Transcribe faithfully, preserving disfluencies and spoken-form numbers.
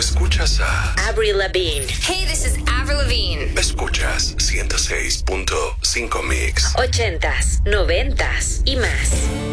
Escuchas a Avril Lavigne. Hey, this is Avril Lavigne. Escuchas ciento seis punto cinco Mix. Ochentas, noventas y más.